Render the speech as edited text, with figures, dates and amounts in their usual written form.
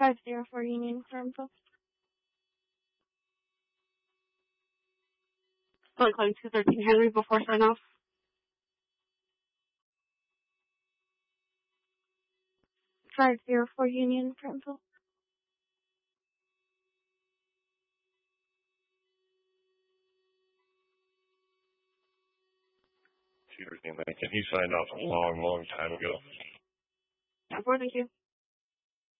504 Union Farmville. Still calling 213 Henry before sign off. 504 Union Farmville. And he signed off a long, long time ago. Thank you.